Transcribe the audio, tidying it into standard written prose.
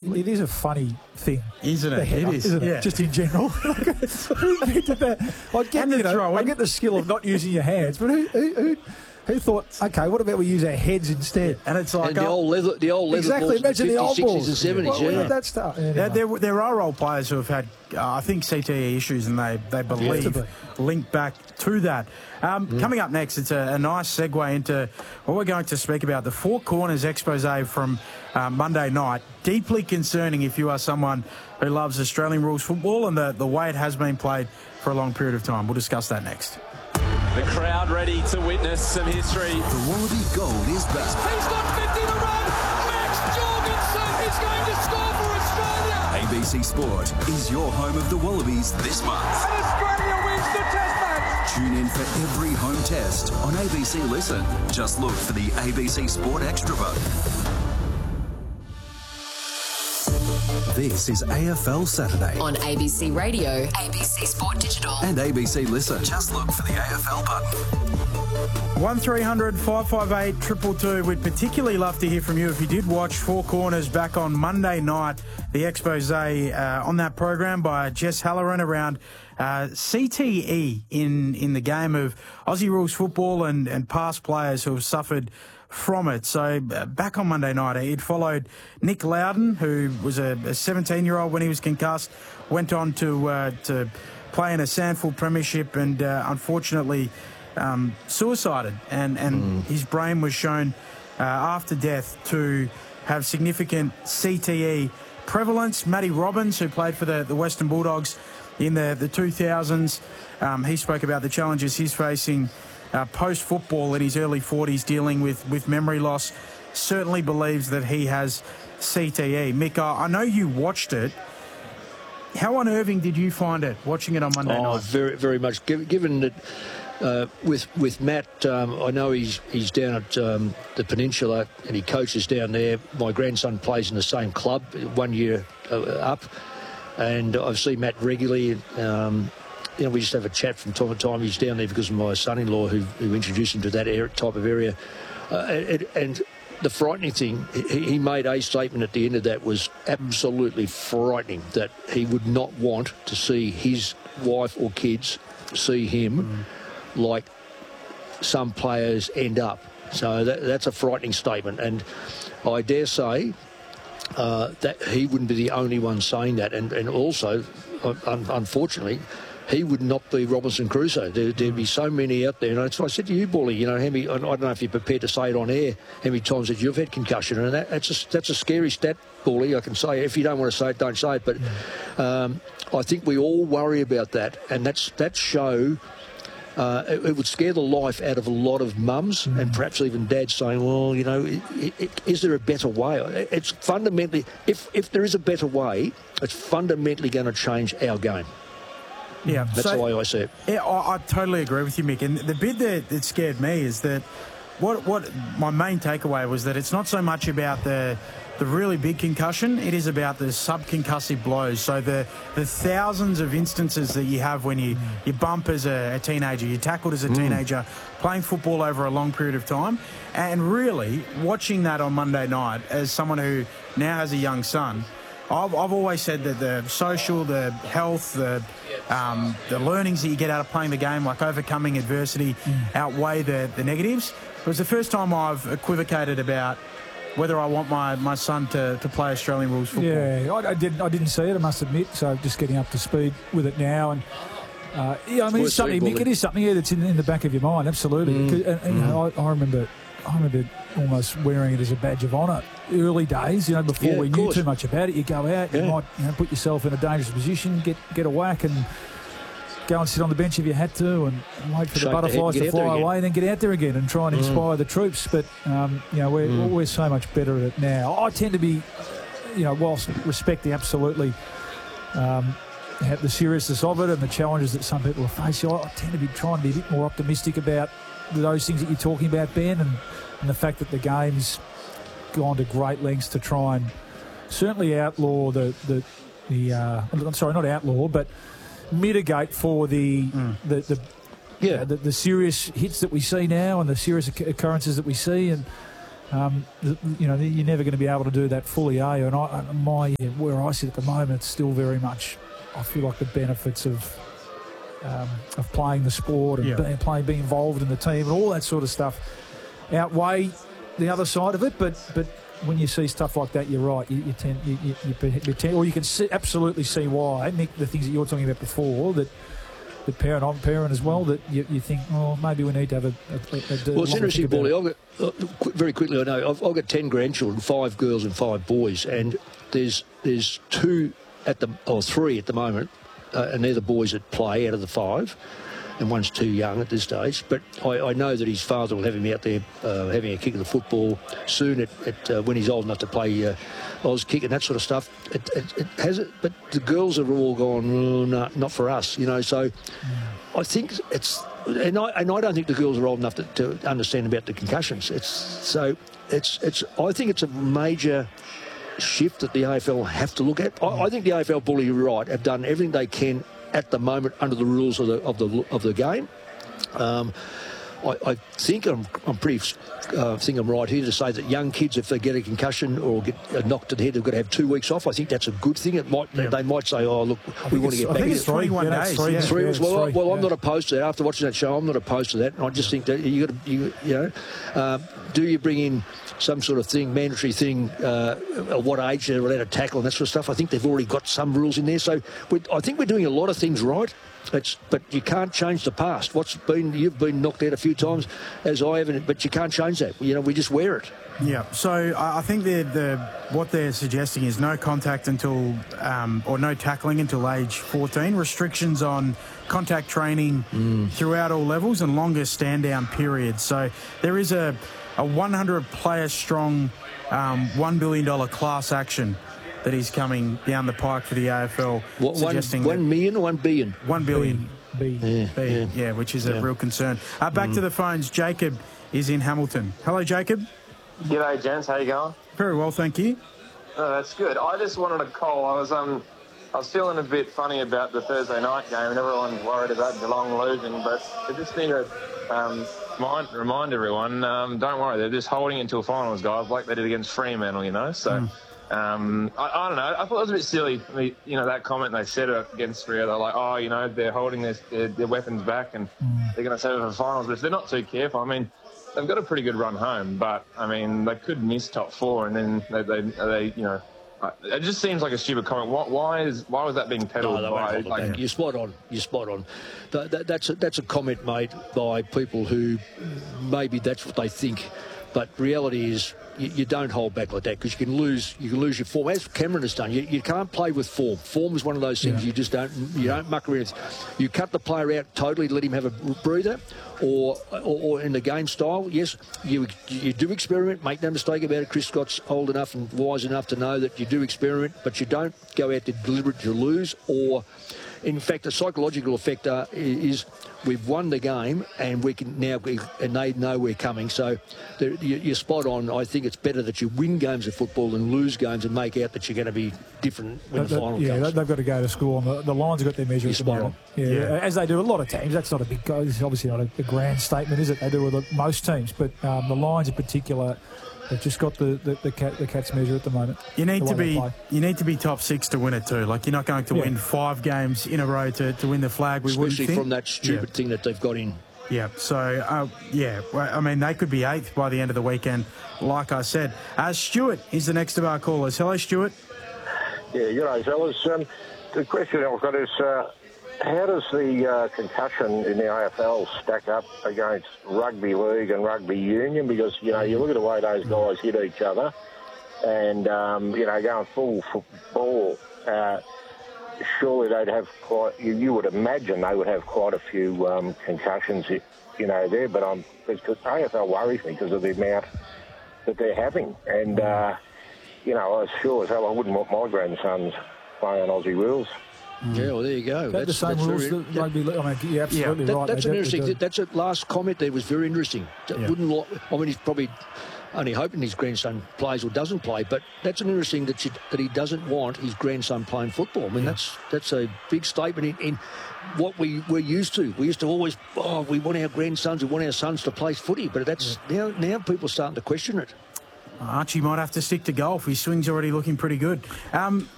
it is a funny thing, isn't it? It is, isn't it? Just in general. Who invented that? I get the skill of not using your hands, but who thought, okay, what about we use our heads instead? And it's like the old leather exactly. balls Imagine in the 50s, old 60s balls. and 70s. Where did that start? Anyway. There are old players who have had, I think, CTE issues, and they believe link back to that. Coming up next, it's a nice segue into what we're going to speak about, the Four Corners expose from Monday night. Deeply concerning if you are someone who loves Australian rules football and the way it has been played for a long period of time. We'll discuss that next. The crowd ready to witness some history. The Wallaby Gold is back. He's got 50 to run. Max Jorgensen is going to score for Australia. ABC Sport is your home of the Wallabies this month. And Australia wins the Test match. Tune in for every home test on ABC Listen. Just look for the ABC Sport Extra button. This is AFL Saturday on ABC Radio, ABC Sport Digital and ABC Listen. Just look for the AFL button. 1300 558 222. We'd particularly love to hear from you if you did watch Four Corners back on Monday night, the expose on that program by Jess Halloran around CTE in the game of Aussie rules football and past players who have suffered from it. So back on Monday night, it followed Nick Loudon, who was a 17-year-old when he was concussed, went on to play in a SANFL premiership and unfortunately suicided. And his brain was shown after death to have significant CTE prevalence. Matty Robbins, who played for the Western Bulldogs in the 2000s, he spoke about the challenges he's facing post-football in his early 40s, dealing with memory loss. Certainly believes that he has CTE. Mick, I know you watched it. How unnerving did you find it, watching it on Monday night? Very, very much. Given that with Matt, I know he's down at the Peninsula and he coaches down there. My grandson plays in the same club, 1 year up, and I've seen Matt regularly. We just have a chat from time to time. He's down there because of my son-in-law who introduced him to that type of area. And the frightening thing, he made a statement at the end of that was absolutely frightening, that he would not want to see his wife or kids see him like some players end up. So that's a frightening statement. And I dare say that he wouldn't be the only one saying that. And also, unfortunately, he would not be Robinson Crusoe. There'd be so many out there. And that's what I said to you, Bully. I don't know if you're prepared to say it on air, how many times that you've had concussion. And that's a scary stat, Bully. I can say, if you don't want to say it, don't say it. But I think we all worry about that. And that show, it would scare the life out of a lot of mums and perhaps even dads saying, well, is there a better way? It's fundamentally, if there is a better way, it's fundamentally going to change our game. Yeah, that's the way I see it. Yeah, I totally agree with you, Mick. And the bit that scared me is that what my main takeaway was that it's not so much about the really big concussion, it is about the subconcussive blows. So the thousands of instances that you have when you bump as a teenager, you tackled as a teenager, playing football over a long period of time. And really, watching that on Monday night, as someone who now has a young son, I've always said that the social, the health, the learnings that you get out of playing the game, like overcoming adversity, outweigh the negatives. It was the first time I've equivocated about whether I want my son to play Australian rules football. Yeah, I didn't see it, I must admit, so just getting up to speed with it now. And it's something, Mick, it is something that's in the back of your mind, absolutely. I remember almost wearing it as a badge of honour early days, before we knew too much about it. You go out, you might put yourself in a dangerous position, get a whack and go and sit on the bench if you had to and wait for the butterflies to fly away and then get out there again and try and inspire the troops. But, we're so much better at it now. I tend to be, whilst respecting absolutely the seriousness of it and the challenges that some people are facing, I tend to be trying to be a bit more optimistic about those things that you're talking about, Ben, and the fact that the game's gone to great lengths to try and certainly outlaw not outlaw, but mitigate for the serious hits that we see now and the serious occurrences that we see. And you're never going to be able to do that fully, are you? And where I sit at the moment, it's still very much, I feel like the benefits of playing the sport and being involved in the team and all that sort of stuff outweigh the other side of it. But when you see stuff like that, you're right. You tend, or you can absolutely see why, Nick, the things that you were talking about before, that I'm parent as well, that you think, maybe we need to have a well, it's interesting, Paulie. Very quickly, I know I've got 10 grandchildren, 5 girls and 5 boys, and there's 3 at the moment, and they're the boys that play out of the 5, and one's too young at this stage. But I know that his father will have him out there having a kick of the football soon when he's old enough to play Oz kick and that sort of stuff. It has it, but the girls have all gone, no, not for us, So I think it's, and I don't think the girls are old enough to understand about the concussions. I think it's a major shift that the AFL have to look at. I think the AFL, Bully, you're right, have done everything they can at the moment under the rules of the game. I think I'm right here to say that young kids, if they get a concussion or get knocked to the head, they've got to have 2 weeks off. I think that's a good thing. They might say, "Oh, look, we want to get back." I think it's 21 days. 3 weeks. Well, I'm not opposed to that. After watching that show, I'm not opposed to that. And I just think that do you bring in some sort of thing, mandatory thing, at what age they're allowed to tackle and that sort of stuff? I think they've already got some rules in there. So I think we're doing a lot of things right. But you can't change the past. You've been knocked out a few times, as I have, but you can't change that. We just wear it. Yeah. So I think what they're suggesting is no contact until, or no tackling until age 14. Restrictions on contact training throughout all levels and longer stand-down periods. So there is a 100-player strong $1 billion class action that is coming down the pike for the AFL. Suggesting 1 million or 1 billion? 1 billion. B, which is a real concern. Back to the phones. Jacob is in Hamilton. Hello, Jacob. G'day, gents. How you going? Very well, thank you. Oh, that's good. I just wanted to call. I was feeling a bit funny about the Thursday night game, and everyone's worried about Geelong losing, but I just need to remind everyone, don't worry, they're just holding until finals, guys, like they did against Fremantle, So... I don't know. I thought it was a bit silly, that comment they said against Freo. They're like, they're holding their weapons back and they're going to save it for finals. But if they're not too careful, they've got a pretty good run home. But, they could miss top 4 and then they it just seems like a stupid comment. Why was that being peddled by? You're spot on. That's a comment made by people who maybe that's what they think. But reality is, you don't hold back like that because you can lose your form, as Cameron has done. You can't play with form. Form is one of those things you just don't muck around. You cut the player out totally, let him have a breather, or in the game style. Yes, you do experiment. Make no mistake about it. Chris Scott's old enough and wise enough to know that you do experiment, but you don't go out to deliberately lose. Or, in fact, the psychological effect is we've won the game and we can now and they know we're coming. So you're spot on. I think it's better that you win games of football than lose games and make out that you're going to be different when the final comes. Yeah, they've got to go to school, and the Lions have got their measure. You're spot on. Yeah, as they do a lot of teams. That's not a big go. It's obviously not a grand statement, is it? They do with most teams, but the Lions in particular. They've just got the cat's measure at the moment. You need to be top 6 to win it too. Like, you're not going to win 5 games in a row to win the flag. Especially from that stupid thing that they've got in. Yeah. So they could be 8th by the end of the weekend. Like I said, Stuart is the next of our callers. Hello, Stuart. Yeah, fellas. The question I've got is, how does the concussion in the AFL stack up against rugby league and rugby union? Because, you look at the way those guys hit each other and, going full football, surely they'd have you would imagine they would have quite a few concussions, there. But because AFL worries me because of the amount that they're having. And, I sure as hell I wouldn't want my grandsons playing Aussie rules. Yeah, well, there you go. That's the same rules that rugby league. You're absolutely right. That's an interesting. That's a last comment there was very interesting. He's probably only hoping his grandson plays or doesn't play, but that's an interesting that he doesn't want his grandson playing football. That's a big statement in what we were used to. We used to always, we want our grandsons, we want our sons to play footy, but that's now people are starting to question it. Archie might have to stick to golf. His swing's already looking pretty good.